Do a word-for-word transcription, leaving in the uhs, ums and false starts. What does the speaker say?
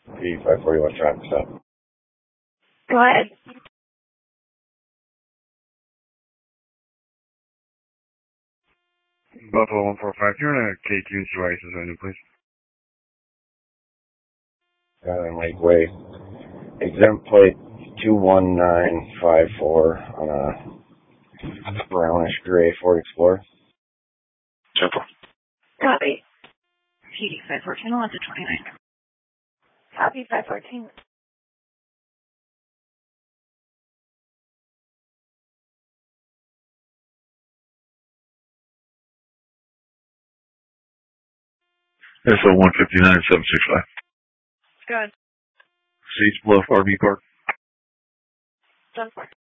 P five forty-one traffic stop. Go ahead. Buffalo one four five, you're in a K two devices venue, please. Got in Lakeway. Exempt plate two one nine five four on a brownish gray Ford Explorer. Central. Copy. P D five fourteen, I'll have to twenty-nine. Copy five fourteen. S O one fifty-nine seven six five. Good. Seats below R V Park. Done for.